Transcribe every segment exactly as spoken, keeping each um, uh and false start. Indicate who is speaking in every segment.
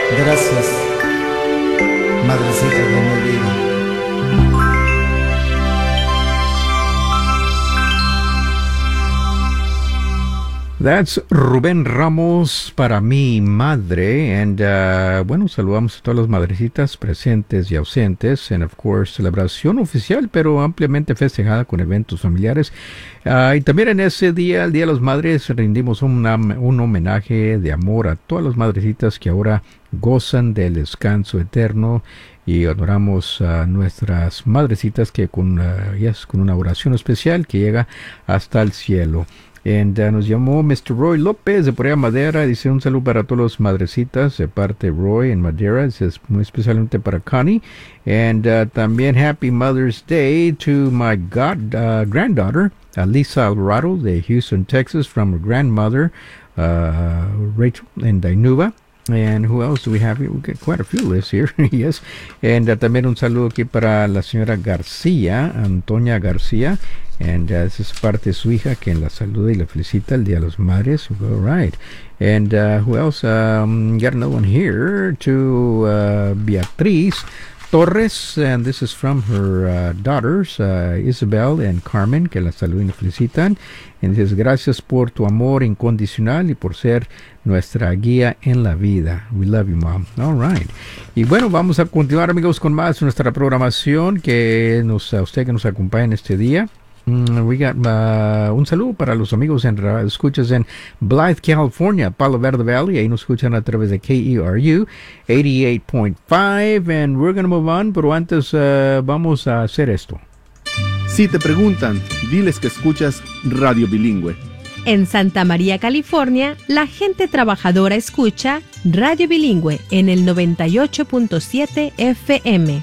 Speaker 1: Gracias, madrecita de mi vida.
Speaker 2: That's Rubén Ramos para mi madre. And, uh, bueno, saludamos a todas las madrecitas presentes y ausentes. And, of course, celebración oficial, pero ampliamente festejada con eventos familiares. Uh, y también en ese día, el Día de las Madres, rendimos una, un homenaje de amor a todas las madrecitas que ahora gozan del descanso eterno. Y adoramos a nuestras madrecitas que con, uh, yes, con una oración especial que llega hasta el cielo. And, uh, nos llamó mister Roy López de Porrea Madera. Dice un saludo para todos los madrecitas de parte de Roy en Madera. Dice es muy especialmente para Connie. And uh, también Happy Mother's Day to my god, uh, granddaughter, uh, Lisa Alvarado de Houston, Texas, from her grandmother, uh, Rachel in Dainuba. And who else do we have here? We get quite a few lists here. Yes. And uh, también un saludo aquí para la señora García, Antonia García. And uh, esa es parte de su hija, quien la saluda y la felicita el Día de las Madres. All right. And uh, who else? Um, got another one here to uh, Beatriz Torres, and this is from her uh, daughters, uh, Isabel and Carmen, que la saludan y la felicitan. Y dices, gracias por tu amor incondicional y por ser nuestra guía en la vida. We love you, Mom. All right. Y bueno, vamos a continuar, amigos, con más de nuestra programación, que nos, a usted que nos acompaña en este día. Mm, we got, uh, un saludo para los amigos en escuchas en Blythe, California, Palo Verde Valley. Ahí nos escuchan a través de K E R U ochenta y ocho punto cinco. And we're going to move on, pero antes uh, vamos a hacer esto.
Speaker 3: Si te preguntan, diles que escuchas Radio Bilingüe.
Speaker 4: En Santa María, California, la gente trabajadora escucha Radio Bilingüe en el noventa y ocho punto siete F M.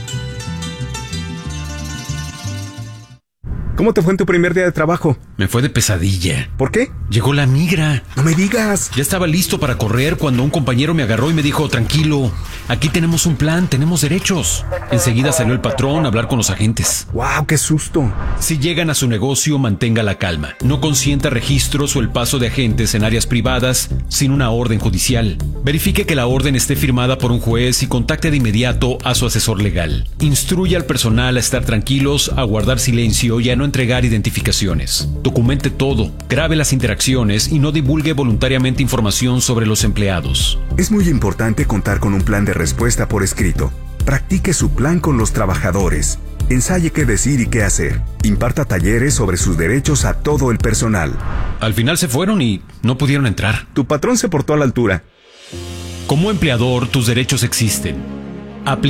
Speaker 5: ¿Cómo te fue en tu primer día de trabajo?
Speaker 6: Me fue de pesadilla.
Speaker 5: ¿Por qué?
Speaker 6: Llegó la migra.
Speaker 5: No me digas.
Speaker 6: Ya estaba listo para correr cuando un compañero me agarró y me dijo, tranquilo, aquí tenemos un plan, tenemos derechos. Enseguida salió el patrón a hablar con los agentes.
Speaker 5: ¡Wow, qué susto!
Speaker 6: Si llegan a su negocio, mantenga la calma. No consienta registros o el paso de agentes en áreas privadas sin una orden judicial. Verifique que la orden esté firmada por un juez y contacte de inmediato a su asesor legal. Instruye al personal a estar tranquilos, a guardar silencio y a no entregar identificaciones. Documente todo, grabe las interacciones y no divulgue voluntariamente información sobre los empleados.
Speaker 5: Es muy importante contar con un plan de respuesta por escrito. Practique su plan con los trabajadores. Ensaye qué decir y qué hacer. Imparta talleres sobre sus derechos a todo el personal.
Speaker 6: Al final se fueron y no pudieron entrar.
Speaker 5: Tu patrón se portó a la altura.
Speaker 6: Como empleador, tus derechos existen.